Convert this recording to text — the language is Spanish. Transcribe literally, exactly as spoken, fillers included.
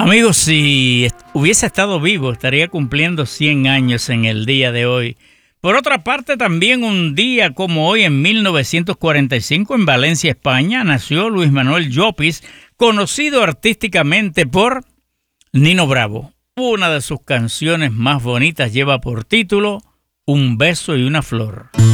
Amigos, si est- hubiese estado vivo, estaría cumpliendo cien años en el día de hoy. Por otra parte, también un día como hoy, en mil novecientos cuarenta y cinco, en Valencia, España, nació Luis Manuel Llopis, conocido artísticamente por Nino Bravo. Una de sus canciones más bonitas lleva por título Un beso y una flor.